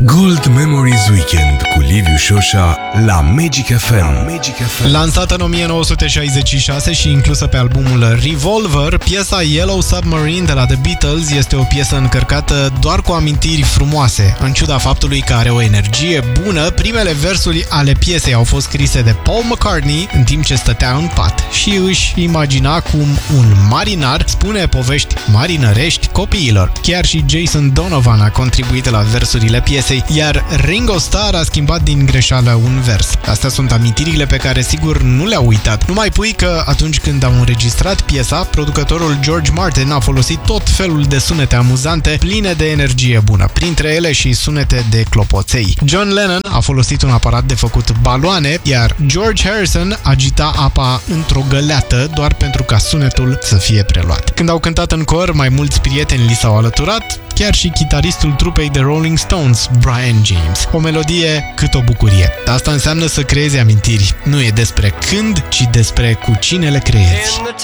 Gold Memories Weekend cu Liviu Șoșa la Magic FM. Lansată în 1966 și inclusă pe albumul Revolver, piesa Yellow Submarine de la The Beatles este o piesă încărcată doar cu amintiri frumoase. În ciuda faptului că are o energie bună, primele versuri ale piesei au fost scrise de Paul McCartney în timp ce stătea în pat și își imagina cum un marinar spune povești marinărești copiilor. Chiar și Jason Donovan a contribuit la versurile piesei, iar Ringo Starr a schimbat din greșeală un vers. Astea sunt amintirile pe care sigur nu le-au uitat. Nu mai pui că atunci când au înregistrat piesa, producătorul George Martin a folosit tot felul de sunete amuzante, pline de energie bună, printre ele și sunete de clopoței. John Lennon a folosit un aparat de făcut baloane, iar George Harrison agita apa într-o găleată doar pentru ca sunetul să fie preluat. Când au cântat în cor, mai mulți prieteni li s-au alăturat, chiar și chitaristul trupei The Rolling Stones, Brian James. O melodie cât o bucurie. Asta înseamnă să creezi amintiri. Nu e despre când, ci despre cu cine le creezi.